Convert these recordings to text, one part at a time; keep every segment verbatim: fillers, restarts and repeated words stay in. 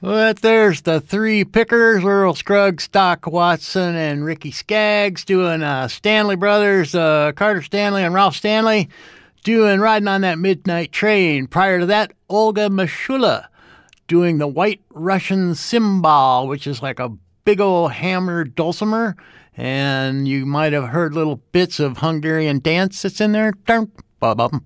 But there's the three pickers, Earl Scruggs, Doc Watson, and Ricky Skaggs doing uh, Stanley Brothers, uh, Carter Stanley and Ralph Stanley doing Riding on That Midnight Train. Prior to that, Olga Mashula doing the White Russian Cymbal, which is like a big old hammered dulcimer. And you might have heard little bits of Hungarian dance that's in there. And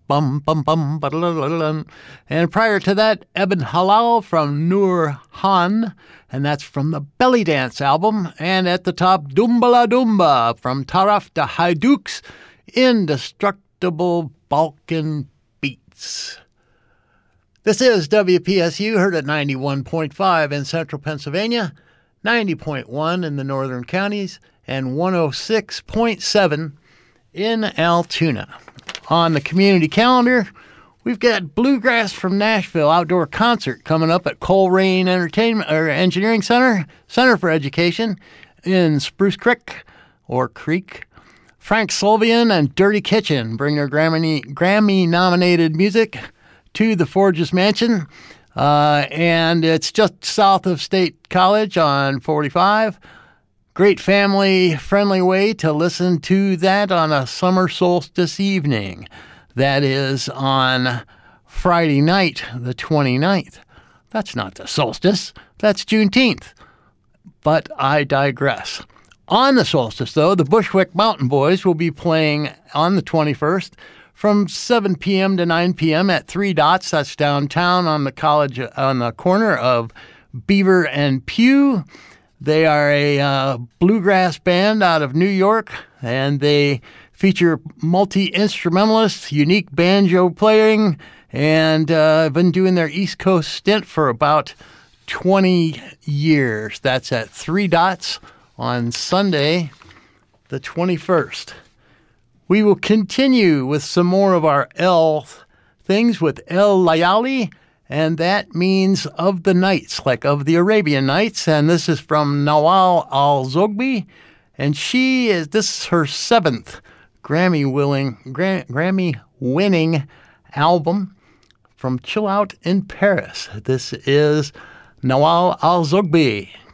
prior to that, Ebn Halal from Nur Han, and that's from the Belly Dance album. And at the top, Dumbala Dumba from Taraf the Hajduk's Indestructible Balkan Beats. This is W P S U, heard at ninety-one point five in central Pennsylvania, ninety point one in the northern counties, and one oh six point seven in Altoona. On the community calendar, we've got Bluegrass from Nashville outdoor concert coming up at Coleraine Entertainment or Engineering Center, Center for Education in Spruce Creek or Creek. Frank Sylvian and Dirty Kitchen bring their Grammy Grammy-nominated music to the Forges Mansion, uh, and it's just south of State College on forty-five. Great family-friendly way to listen to that on a summer solstice evening. That is on Friday night, the twenty-ninth. That's not the solstice. That's Juneteenth. But I digress. On the solstice, though, the Bushwick Mountain Boys will be playing on the twenty-first from seven p.m. to nine p.m. at Three Dots. That's downtown on the college, on the corner of Beaver and Pew. They are a uh, bluegrass band out of New York, and they feature multi-instrumentalists, unique banjo playing, and uh, have been doing their East Coast stint for about twenty years. That's at Three Dots on Sunday, the twenty-first. We will continue with some more of our El things with El Layali, and that means of the nights, like of the Arabian Nights. And this is from Nawal Al-Zogbi. And she is, this is her seventh Grammy-winning Gra- Grammy-winning album from Chill Out in Paris. This is Nawal Al-Zogbi.